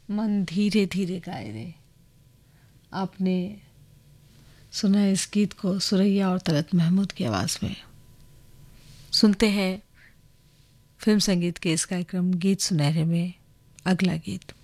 मन धीरे धीरे गाए रे। आपने सुना है इस गीत को सुरैया और तलत महमूद की आवाज़ में। सुनते हैं फिल्म संगीत के इस कार्यक्रम गीत सुनहरे में अगला गीत।